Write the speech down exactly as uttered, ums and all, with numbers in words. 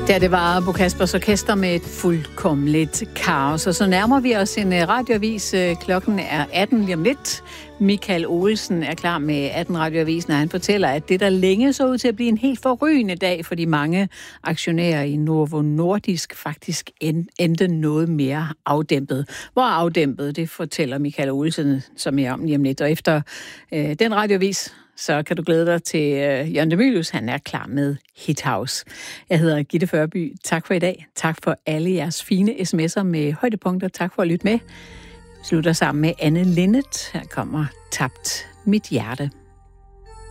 Ja, det var Bo Kaspers Orkester med et fuldkommeligt kaos. Og så nærmer vi os en radioavis. Klokken er atten lige om lidt. Michael Olsen er klar med atten radioavisen, og han fortæller, at det der længe så ud til at blive en helt forrygende dag for de mange aktionærer i Novo Nordisk faktisk endte noget mere afdæmpet. Hvor afdæmpet, det fortæller Michael Olsen, som er om lige om lidt. Og efter øh, den radioavis, så kan du glæde dig til øh, Jørgen de Mylius. Han er klar med Hit House. Jeg hedder Gitte Førby. Tak for i dag. Tak for alle jeres fine sms'er med højdepunkter. Tak for at lytte med. Slutter sammen med Anne Linnet. Her kommer Tabt mit hjerte.